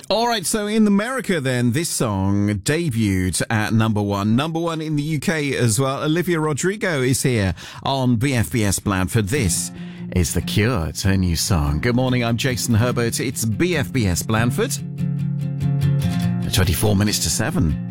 All right, so in America then, this song debuted at number one. Number one in the UK as well. Olivia Rodrigo is here on BFBS Blandford. This is The Cure. It's her new song. Good morning, I'm Jason Herbert. It's BFBS Blandford. 24 minutes to 7.